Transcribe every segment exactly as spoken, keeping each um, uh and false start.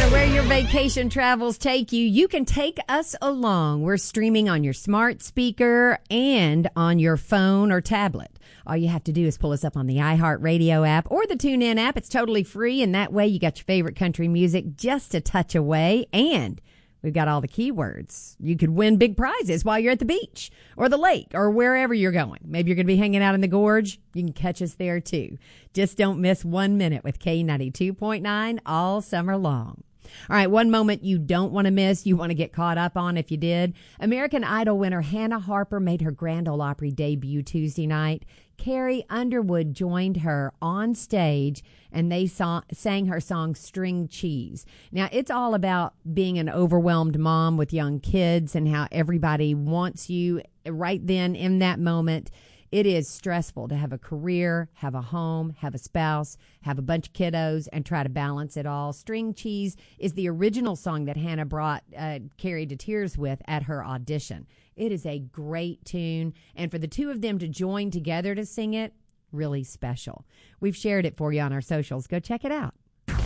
matter where your vacation travels take you, you can take us along. We're streaming on your smart speaker and on your phone or tablet. All you have to do is pull us up on the iHeartRadio app or the TuneIn app. It's totally free, and that way you got your favorite country music just a touch away, and we've got all the keywords. You could win big prizes while you're at the beach or the lake or wherever you're going. Maybe you're going to be hanging out in the gorge. You can catch us there, too. Just don't miss one minute with K ninety-two point nine all summer long. All right, one moment you don't want to miss, you want to get caught up on if you did. American Idol winner Hannah Harper made her Grand Ole Opry debut Tuesday night. Carrie Underwood joined her on stage, and they saw, sang her song String Cheese. Now, it's all about being an overwhelmed mom with young kids and how everybody wants you right then in that moment. It is stressful to have a career, have a home, have a spouse, have a bunch of kiddos, and try to balance it all. String Cheese is the original song that Hannah brought uh, Carrie to tears with at her audition. It is a great tune, and for the two of them to join together to sing it, really special. We've shared it for you on our socials. Go check it out.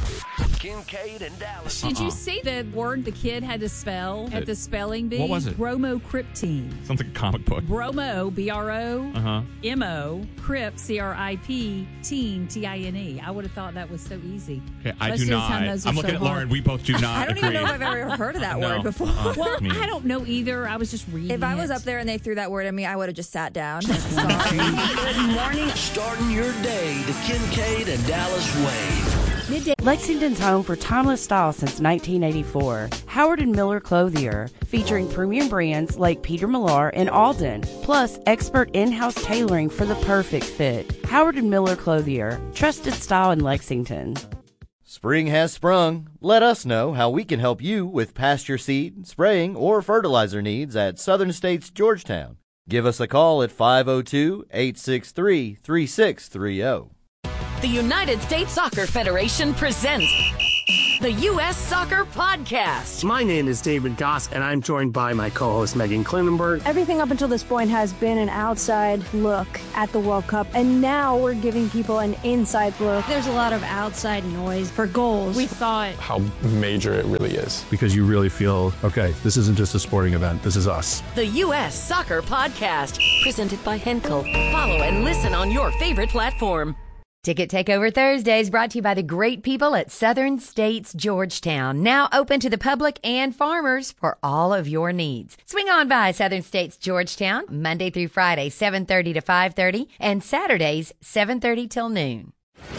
Kincaid and Dallas. Did you see the word the kid had to spell at the spelling bee? What was it? Bromocriptine. Sounds like a comic book. Bromo, B R O Uh-huh. M O, Crip, C R I P, teen, T I N E. I would have thought that was so easy. Okay, I Most do of the not. time those are I'm looking so at hard. Lauren. We both do not I don't agree. even know if I've ever heard of that No. word before. Uh, Well, me. I don't know either. I was just reading If I was it. up there and they threw that word at me, I would have just sat down. Sorry. Good morning. Starting your day the Kincaid and Dallas way. Midday. Lexington's home for timeless style since nineteen eighty-four. Howard and Miller Clothier, featuring premium brands like Peter Millar and Alden, plus expert in-house tailoring for the perfect fit. Howard and Miller Clothier, trusted style in Lexington. Spring has sprung. Let us know how we can help you with pasture seed, spraying, or fertilizer needs at Southern States Georgetown. Give us a call at five oh two, eight six three, three six three oh. The United States Soccer Federation presents the U S Soccer Podcast. My name is David Goss, and I'm joined by my co-host Megan Klinenberg. Everything up until this point has been an outside look at the World Cup, and now we're giving people an inside look. There's a lot of outside noise for goals. We thought how major it really is, because you really feel, okay, this isn't just a sporting event, this is us. The U S Soccer Podcast, presented by Henkel. Follow and listen on your favorite platform. Ticket Takeover Thursdays brought to you by the great people at Southern States Georgetown. Now open to the public and farmers for all of your needs. Swing on by Southern States Georgetown, Monday through Friday, seven thirty to five thirty, and Saturdays, seven thirty till noon.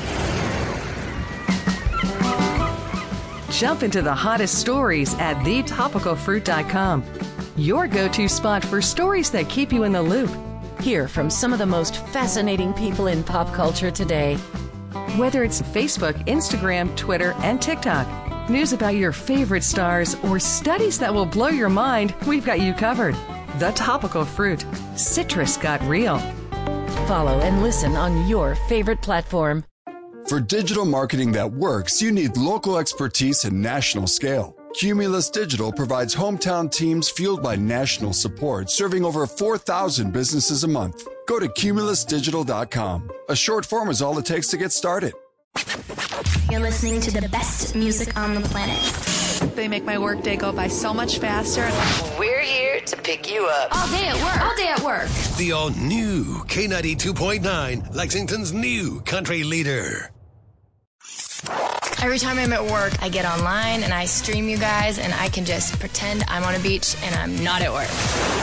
Jump into the hottest stories at the topical fruit dot com. Your go-to spot for stories that keep you in the loop. Hear from some of the most fascinating people in pop culture today. Whether it's Facebook, Instagram, Twitter, and TikTok, news about your favorite stars, or studies that will blow your mind, we've got you covered. The Topical Fruit. Citrus got real. Follow and listen on your favorite platform. For digital marketing that works, you need local expertise and national scale. Cumulus Digital provides hometown teams fueled by national support, serving over four thousand businesses a month. Go to cumulus digital dot com. A short form is all it takes to get started. You're listening to the best music on the planet. They make my workday go by so much faster. We're here to pick you up. All day at work. All day at work. The all-new K ninety-two point nine, Lexington's new country leader. Every time I'm at work, I get online and I stream you guys, and I can just pretend I'm on a beach and I'm not at work.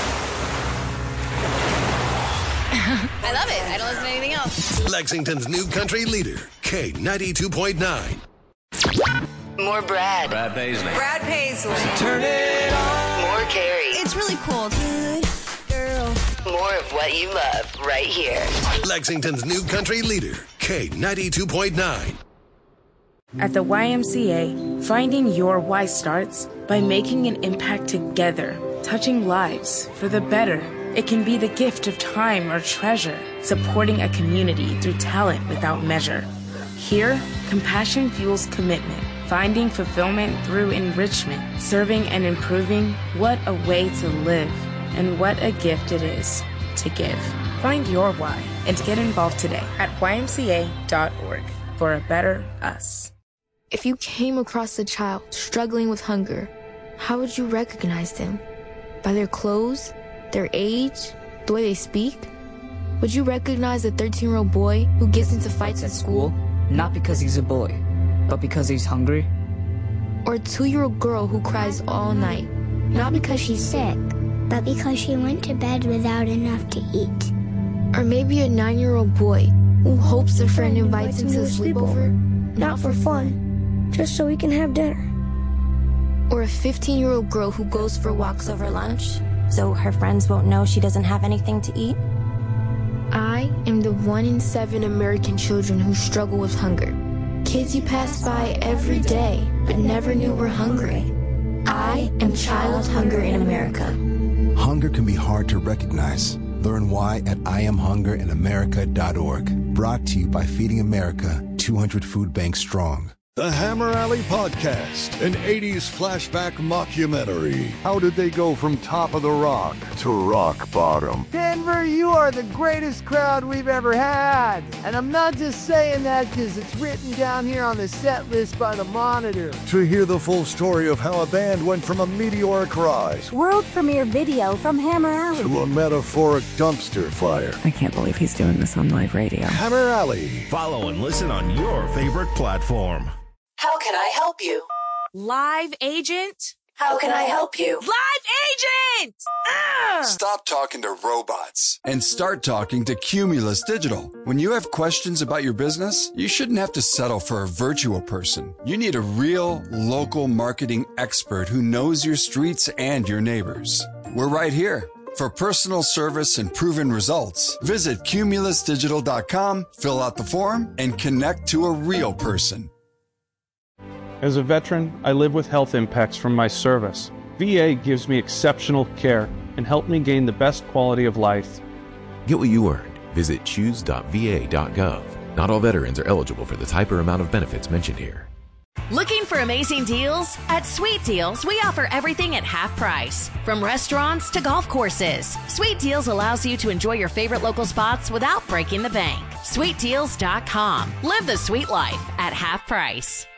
I love it. I don't listen to anything else. Lexington's new country leader, K ninety-two point nine. More Brad. Brad Paisley. Brad Paisley. Turn it on. More Carrie. It's really cool. Good girl. More of what you love right here. Lexington's new country leader, K ninety-two point nine. At the Y M C A, finding your why starts by making an impact together, touching lives for the better. It can be the gift of time or treasure, supporting a community through talent without measure. Here, compassion fuels commitment, finding fulfillment through enrichment, serving and improving. What a way to live, and what a gift it is to give. Find your why and get involved today at y m c a dot org for a better us. If you came across a child struggling with hunger, how would you recognize them? By their clothes, their age, the way they speak? Would you recognize a thirteen-year-old boy who gets into fights at school? Not because he's a boy, but because he's hungry? Or a two-year-old girl who cries all night, not because she's sick, but because she went to bed without enough to eat? Or maybe a nine-year-old boy who hopes a friend invites him to a sleepover, not for fun, just so we can have dinner. Or a fifteen-year-old girl who goes for walks over lunch, so her friends won't know she doesn't have anything to eat? I am the one in seven American children who struggle with hunger. Kids you pass by every day, but never knew were hungry. I am Child Hunger in America. Hunger can be hard to recognize. Learn why at I am hunger in america dot org. Brought to you by Feeding America, two hundred Food Banks Strong. The Hammer Alley Podcast, an eighties flashback mockumentary. How did they go from top of the rock to rock bottom? Denver, you are the greatest crowd we've ever had. And I'm not just saying that because it's written down here on the set list by the Monitor. To hear the full story of how a band went from a meteoric rise, World premiere video from Hammer Alley, to a metaphoric dumpster fire. I can't believe he's doing this on live radio. Hammer Alley. Follow and listen on your favorite platform. How can I help you? Live agent? How can I help you? Live agent! Ah! Stop talking to robots and start talking to Cumulus Digital. When you have questions about your business, you shouldn't have to settle for a virtual person. You need a real, local marketing expert who knows your streets and your neighbors. We're right here. For personal service and proven results, visit cumulus digital dot com, fill out the form, and connect to a real person. As a veteran, I live with health impacts from my service. V A gives me exceptional care and helped me gain the best quality of life. Get what you earned. Visit choose dot v a dot gov. Not all veterans are eligible for the type or amount of benefits mentioned here. Looking for amazing deals? At Sweet Deals, we offer everything at half price. From restaurants to golf courses, Sweet Deals allows you to enjoy your favorite local spots without breaking the bank. sweet deals dot com. Live the sweet life at half price.